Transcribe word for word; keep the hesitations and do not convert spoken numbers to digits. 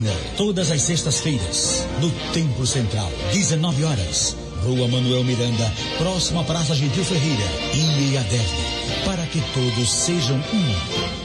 Todas as sextas-feiras, no Templo Central, dezenove horas, Rua Manuel Miranda, próxima à Praça Gentil Ferreira, I E A D E R, para que todos sejam um.